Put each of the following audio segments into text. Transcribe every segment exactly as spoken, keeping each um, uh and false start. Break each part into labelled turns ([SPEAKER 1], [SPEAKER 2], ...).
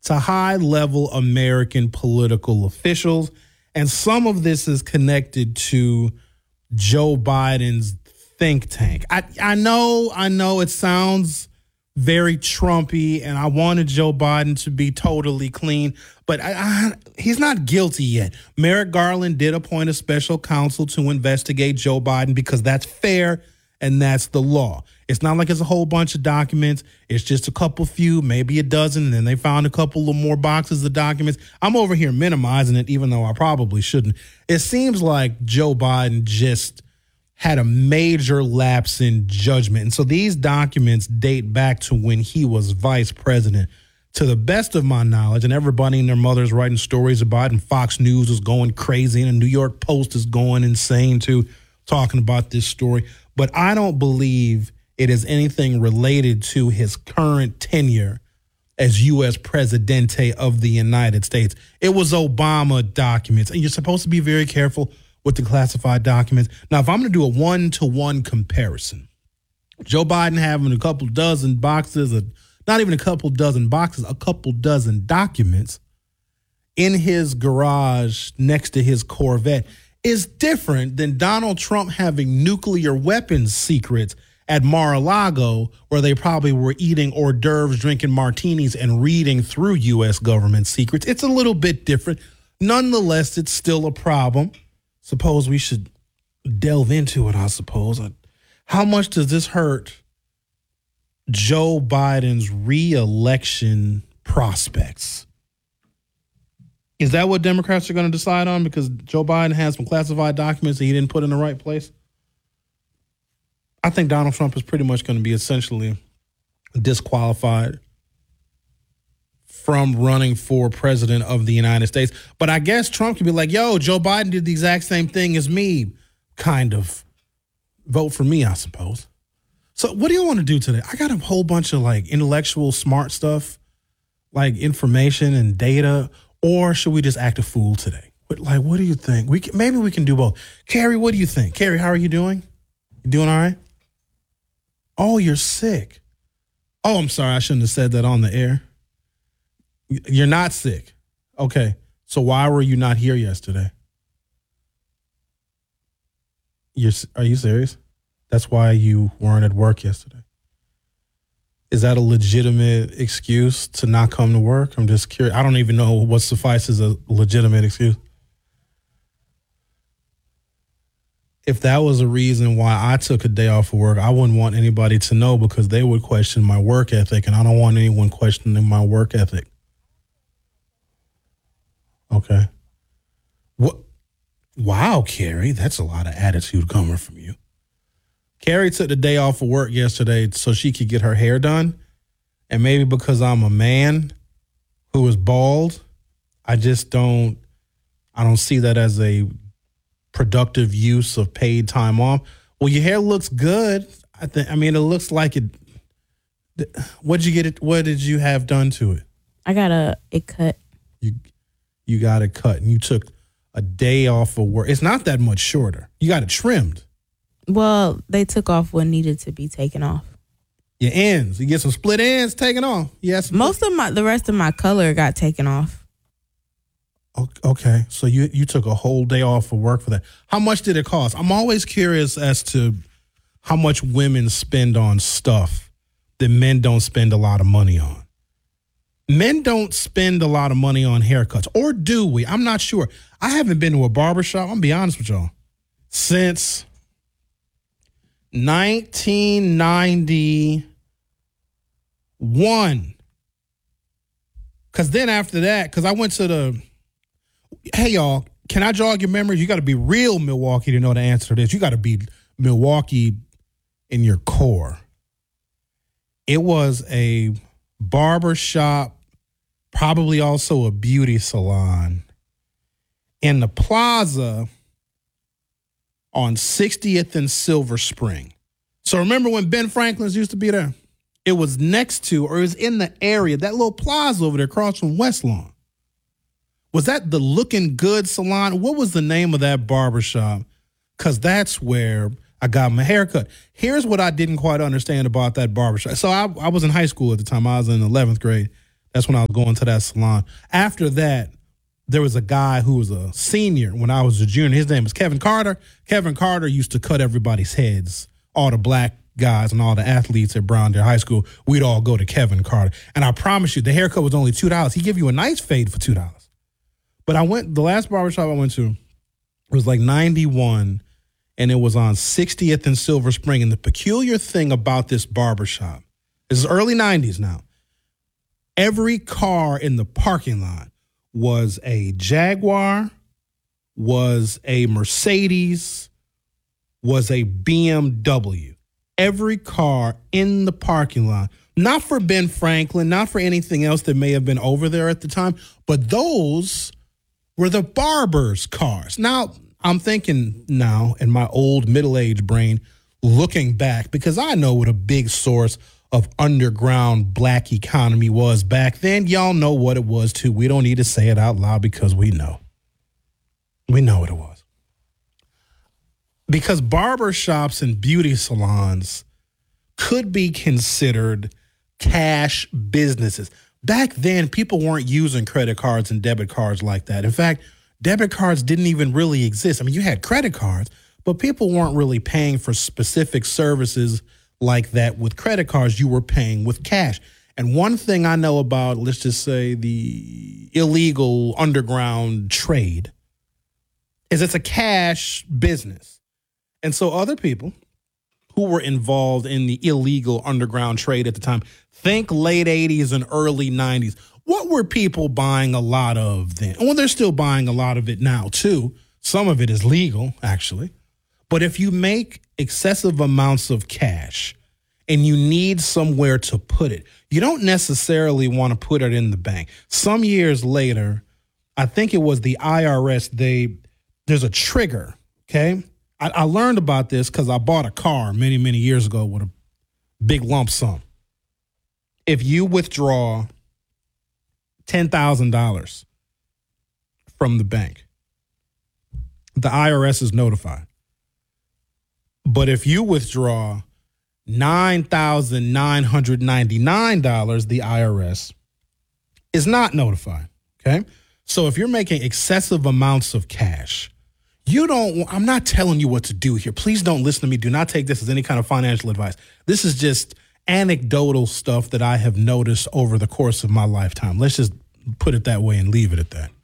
[SPEAKER 1] to high-level American political officials. And some of this is connected to Joe Biden's think tank. I, I know, I know it sounds very Trumpy, and I wanted Joe Biden to be totally clean, but I, I, he's not guilty yet. Merrick Garland did appoint a special counsel to investigate Joe Biden because that's fair and that's the law. It's not like it's a whole bunch of documents. It's just a couple few, maybe a dozen, and then they found a couple of more boxes of documents. I'm over here minimizing it, even though I probably shouldn't. It seems like Joe Biden just had a major lapse in judgment. And so these documents date back to when he was vice president. To the best of my knowledge, and everybody and their mother's writing stories about it, and Fox News is going crazy, and the New York Post is going insane too, talking about this story. But I don't believe it is anything related to his current tenure as U S Presidente of the United States. It was Obama documents, and you're supposed to be very careful with the classified documents. Now, if I'm going to do a one-to-one comparison, Joe Biden having a couple dozen boxes, of, not even a couple dozen boxes, a couple dozen documents in his garage next to his Corvette is different than Donald Trump having nuclear weapons secrets at Mar-a-Lago, where they probably were eating hors d'oeuvres, drinking martinis, and reading through U S government secrets. It's a little bit different. Nonetheless, it's still a problem. Suppose we should delve into it, I suppose. How much does this hurt Joe Biden's re-election prospects? Is that what Democrats are going to decide on? Because Joe Biden has some classified documents that he didn't put in the right place? I think Donald Trump is pretty much going to be essentially disqualified from running for president of the United States. But I guess Trump could be like, yo, Joe Biden did the exact same thing as me, kind of. Vote for me, I suppose. So what do you want to do today? I got a whole bunch of like intellectual smart stuff, like information and data, or should we just act a fool today? But like, what do you think? We can, maybe we can do both. Carrie, what do you think? Carrie, how are you doing? You doing all right? Oh, you're sick. Oh, I'm sorry. I shouldn't have said that on the air. You're not sick. Okay. So why were you not here yesterday? You're, are you serious? That's why you weren't at work yesterday. Is that a legitimate excuse to not come to work? I'm just curious. I don't even know what suffices a legitimate excuse. If that was a reason why I took a day off of work, I wouldn't want anybody to know because they would question my work ethic, and I don't want anyone questioning my work ethic. Okay. What? Wow, Carrie, that's a lot of attitude coming from you. Carrie took the day off of work yesterday so she could get her hair done. And maybe because I'm a man who is bald, I just don't, I don't see that as a productive use of paid time off. Well, your hair looks good. I think, I mean, it looks like it. What did you get it? What did you have done to it?
[SPEAKER 2] I got a, it cut.
[SPEAKER 1] You, you got it cut and you took a day off of work. It's not that much shorter. You got it trimmed.
[SPEAKER 2] Well, they took off what needed to be taken off.
[SPEAKER 1] Your ends. You get some split ends taken off. Yes.
[SPEAKER 2] Most of my, the rest of my color got taken off.
[SPEAKER 1] Okay. So you, you took a whole day off of work for that. How much did it cost? I'm always curious as to how much women spend on stuff that men don't spend a lot of money on. Men don't spend a lot of money on haircuts, or do we? I'm not sure. I haven't been to a barbershop, I'm going to be honest with y'all, since nineteen ninety-one. Because then after that, because I went to the, hey, y'all, can I jog your memories? You got to be real Milwaukee to know the answer to this. You got to be Milwaukee in your core. It was a barbershop, probably also a beauty salon in the plaza on sixtieth and Silver Spring. So remember when Ben Franklin's used to be there? It was next to, or it was in the area, that little plaza over there across from West Lawn. Was that the Looking Good Salon? What was the name of that barbershop? Because that's where I got my haircut. Here's what I didn't quite understand about that barbershop. So I, I was in high school at the time. I was in eleventh grade. That's when I was going to that salon. After that, there was a guy who was a senior when I was a junior. His name was Kevin Carter. Kevin Carter used to cut everybody's heads, all the black guys and all the athletes at Browndale High School. We'd all go to Kevin Carter. And I promise you, the haircut was only two dollars. He'd give you a nice fade for two dollars. But I went, the last barbershop I went to was like ninety-one, and it was on sixtieth and Silver Spring. And the peculiar thing about this barbershop, this is early nineties now, every car in the parking lot was a Jaguar, was a Mercedes, was a B M W. Every car in the parking lot, not for Ben Franklin, not for anything else that may have been over there at the time, but those were the barbers' cars. Now, I'm thinking now in my old middle-aged brain, looking back, because I know what a big source of underground black economy was back then. Y'all know what it was, too. We don't need to say it out loud because we know. We know what it was. Because barber shops and beauty salons could be considered cash businesses. Back then, people weren't using credit cards and debit cards like that. In fact, debit cards didn't even really exist. I mean, you had credit cards, but people weren't really paying for specific services like that with credit cards. You were paying with cash. And one thing I know about, let's just say, the illegal underground trade is it's a cash business. And so other people who were involved in the illegal underground trade at the time, think late eighties and early nineties, what were people buying a lot of then? Well, they're still buying a lot of it now, too. Some of it is legal, actually. But if you make excessive amounts of cash and you need somewhere to put it, you don't necessarily want to put it in the bank. Some years later, I think it was the I R S, they there's a trigger, okay? I, I learned about this because I bought a car many, many years ago with a big lump sum. If you withdraw ten thousand dollars from the bank, the I R S is notified. But if you withdraw nine thousand nine hundred ninety-nine dollars, the I R S is not notified, okay? So if you're making excessive amounts of cash, you don't, I'm not telling you what to do here. Please don't listen to me. Do not take this as any kind of financial advice. This is just anecdotal stuff that I have noticed over the course of my lifetime. Let's just put it that way and leave it at that.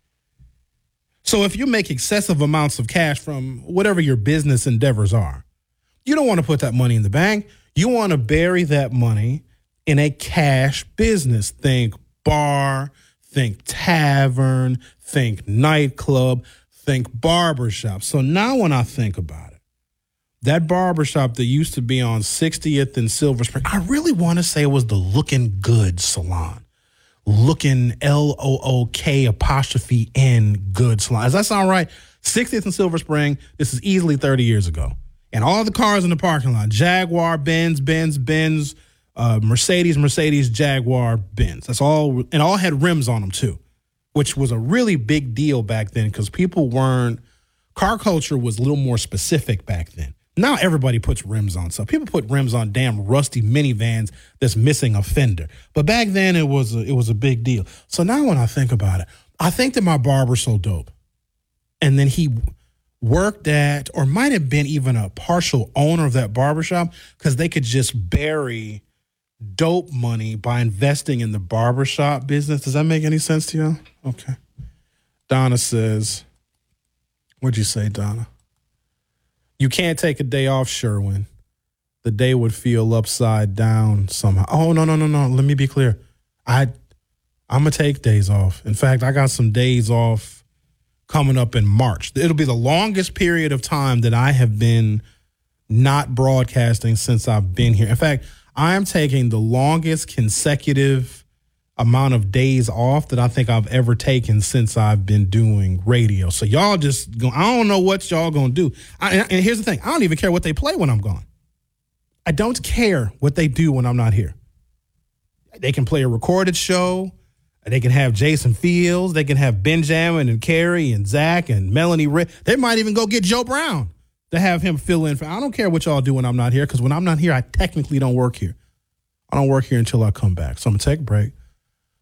[SPEAKER 1] So if you make excessive amounts of cash from whatever your business endeavors are, you don't want to put that money in the bank. You want to bury that money in a cash business. Think bar, think tavern, think nightclub, think barbershop. So now when I think about it, that barbershop that used to be on sixtieth and Silver Spring, I really want to say it was the Looking Good Salon. Looking, L O O K apostrophe N Good Salon. Does that sound right? sixtieth and Silver Spring, this is easily thirty years ago. And all the cars in the parking lot, Jaguar, Benz, Benz, Benz, uh, Mercedes, Mercedes, Jaguar, Benz. That's all, and all had rims on them too, which was a really big deal back then because people weren't, car culture was a little more specific back then. Now everybody puts rims on stuff. People put rims on damn rusty minivans that's missing a fender. But back then it was a, it was a big deal. So now when I think about it, I think that my barber's so dope. And then he worked at, or might have been even a partial owner of that barbershop because they could just bury dope money by investing in the barbershop business. Does that make any sense to you? Okay. Donna says, what'd you say, Donna? You can't take a day off, Sherwin. The day would feel upside down somehow. Oh, no, no, no, no. Let me be clear. I, I'm going to take days off. In fact, I got some days off coming up in March. It'll be the longest period of time that I have been not broadcasting since I've been here. In fact, I am taking the longest consecutive amount of days off that I think I've ever taken since I've been doing radio. So y'all just, go, I don't know what y'all going to do. I, and here's the thing. I don't even care what they play when I'm gone. I don't care what they do when I'm not here. They can play a recorded show. They can have Jason Fields. They can have Benjamin and Carrie and Zach and Melanie Ritt. They might even go get Joe Brown to have him fill in. For, I don't care what y'all do when I'm not here because when I'm not here, I technically don't work here. I don't work here until I come back. So I'm going to take a break.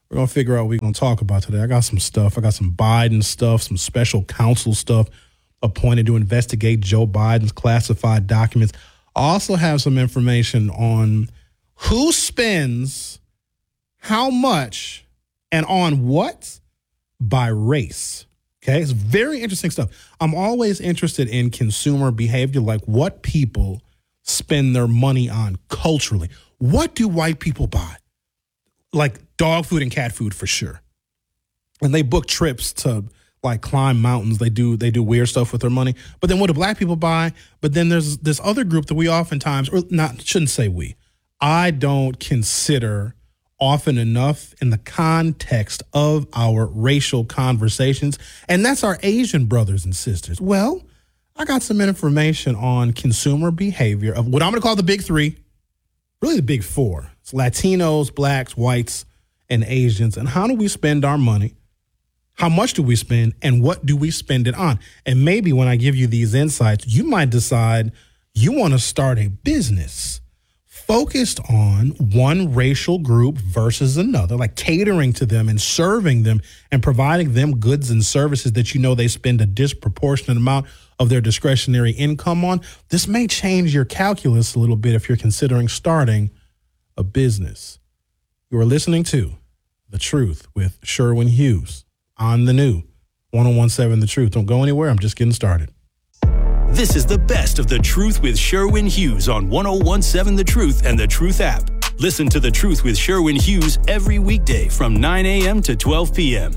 [SPEAKER 1] we're going to figure out what we're going to talk about today. I got some stuff. I got some Biden stuff, some special counsel stuff appointed to investigate Joe Biden's classified documents. I also have some information on who spends how much and on what by race. Okay, it's very interesting stuff. I'm always interested in consumer behavior, like what people spend their money on culturally. What do white people buy? Like dog food and cat food for sure. And they book trips to like climb mountains. They do they do weird stuff with their money. But then what do black people buy? But then there's this other group that we oftentimes, or not, shouldn't say we, I don't consider often enough in the context of our racial conversations, and that's our Asian brothers and sisters. Well, I got some information on consumer behavior of what I'm going to call the big three, really the big four. It's Latinos, blacks, whites, and Asians. And how do we spend our money? How much do we spend, and what do we spend it on? And maybe when I give you these insights, you might decide you want to start a business focused on one racial group versus another, like catering to them and serving them and providing them goods and services that you know they spend a disproportionate amount of their discretionary income on. This may change your calculus a little bit if you're considering starting a business. You are listening to The Truth with Sherwin Hughes on the new one oh one seven The Truth. Don't go anywhere. I'm just getting started.
[SPEAKER 3] This is the best of The Truth with Sherwin Hughes on one oh one seven The Truth and The Truth app. Listen to The Truth with Sherwin Hughes every weekday from nine a.m. to twelve p.m.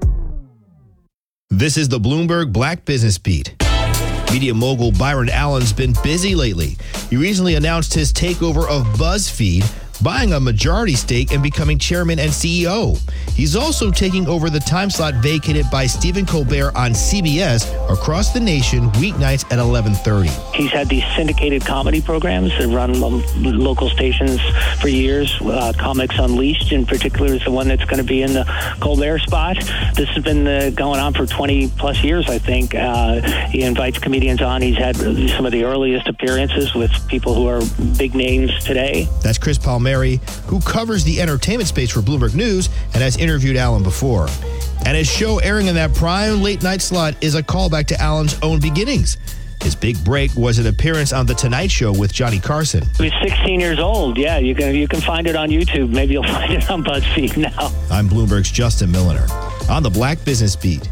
[SPEAKER 4] This is the Bloomberg Black Business Beat. Media mogul Byron Allen's been busy lately. He recently announced his takeover of BuzzFeed, buying a majority stake and becoming chairman and C E O. He's also taking over the time slot vacated by Stephen Colbert on C B S across the nation weeknights at eleven thirty.
[SPEAKER 5] He's had these syndicated comedy programs that run lo- local stations for years. Uh, Comics Unleashed, in particular, is the one that's going to be in the Colbert spot. This has been uh, going on for twenty plus years, I think. Uh, he invites comedians on. He's had some of the earliest appearances with people who are big names today.
[SPEAKER 4] That's Chris Palmieri, who covers the entertainment space for Bloomberg News and has interviewed Allen before. And his show airing in that prime late night slot is a callback to Allen's own beginnings. His big break was an appearance on The Tonight Show with Johnny Carson.
[SPEAKER 5] He was sixteen years old. Yeah, you can you can find it on YouTube. Maybe you'll find it on BuzzFeed now.
[SPEAKER 4] I'm Bloomberg's Justin Milliner on the Black Business Beat.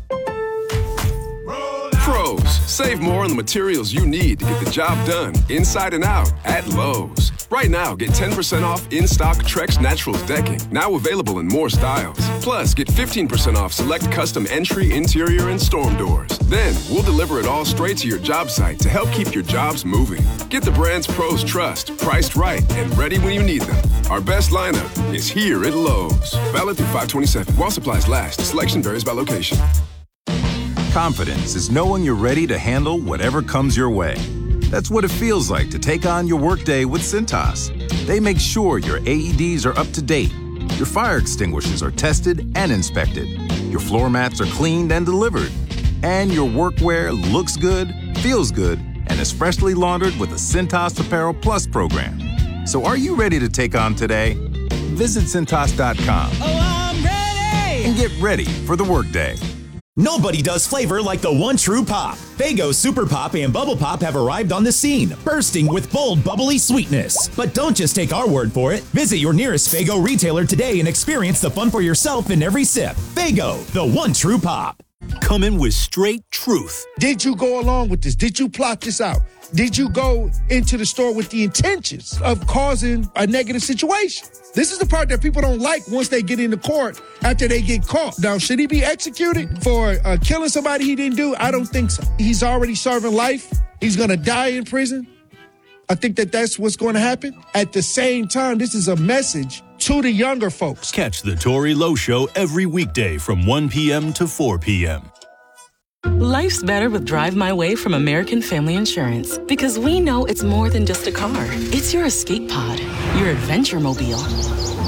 [SPEAKER 6] Pros, save more on the materials you need to get the job done inside and out at Lowe's. Right now, get ten percent off in-stock Trex Naturals decking, now available in more styles. Plus, get fifteen percent off select custom entry, interior, and storm doors. Then, we'll deliver it all straight to your job site to help keep your jobs moving. Get the brands pros trust, priced right, and ready when you need them. Our best lineup is here at Lowe's. Valid through five twenty-seven. While supplies last, selection varies by location.
[SPEAKER 7] Confidence is knowing you're ready to handle whatever comes your way. That's what it feels like to take on your workday with Cintas. They make sure your A E Ds are up to date, your fire extinguishers are tested and inspected, your floor mats are cleaned and delivered, and your workwear looks good, feels good, and is freshly laundered with a Cintas Apparel Plus program. So are you ready to take on today? Visit Cintas dot com.
[SPEAKER 8] Oh, I'm ready!
[SPEAKER 7] And get ready for the workday.
[SPEAKER 9] Nobody does flavor like the one true pop. Faygo Super Pop and Bubble Pop have arrived on the scene, bursting with bold, bubbly sweetness. But don't just take our word for it. Visit your nearest Faygo retailer today and experience the fun for yourself in every sip. Faygo, the one true pop.
[SPEAKER 3] Coming with straight truth.
[SPEAKER 10] Did you go along with this? Did you plot this out? Did you go into the store with the intentions of causing a negative situation? This is the part that people don't like once they get into court after they get caught. Now, should he be executed for uh, killing somebody he didn't do? I don't think so. He's already serving life. He's going to die in prison. I think that that's what's going to happen. At the same time, this is a message to the younger folks.
[SPEAKER 3] Catch the Tory Lowe Show every weekday from one p.m. to four p.m.
[SPEAKER 11] Life's better with Drive My Way from American Family Insurance, because we know it's more than just a car. It's your escape pod, your adventure mobile.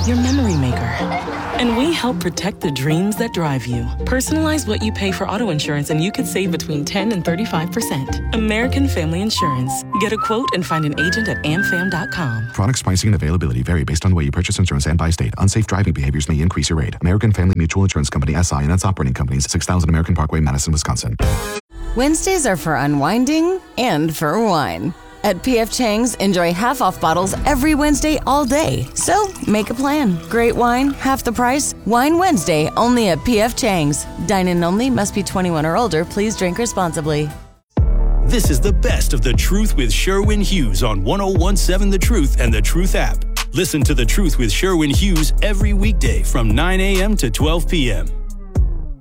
[SPEAKER 11] your memory maker. And we help protect the dreams that drive you. Personalize what you pay for auto insurance and you could save between ten and thirty-five percent. American Family Insurance. Get a quote and find an agent at am fam dot com.
[SPEAKER 12] Products pricing and availability vary based on the way you purchase insurance and by state. Unsafe driving behaviors may increase your rate. American Family Mutual Insurance Company, S I and its operating companies, six thousand American Parkway, Madison, Wisconsin.
[SPEAKER 13] Wednesdays are for unwinding and for wine. At P F Chang's, enjoy half-off bottles every Wednesday all day. So, make a plan. Great wine, half the price. Wine Wednesday, only at P F Chang's. Dine-in only, must be twenty-one or older. Please drink responsibly.
[SPEAKER 3] This is the best of The Truth with Sherwin Hughes on one oh one seven The Truth and The Truth app. Listen to The Truth with Sherwin Hughes every weekday from nine a.m. to twelve p.m.